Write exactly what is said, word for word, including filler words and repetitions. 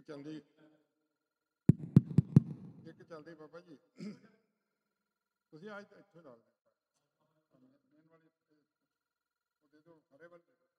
ਚੱਲਦੀ ਇੱਕ ਚੱਲਦੀ ਬਾਬਾ ਜੀ ਤੁਸੀਂ ਅੱਜ ਇੱਥੇ ਲਾ ਲਓ ਮੇਨ ਵਾਲੀ ਉਹ ਦੇ ਦਿਓ ਹਰੇ ਵਾਲੇ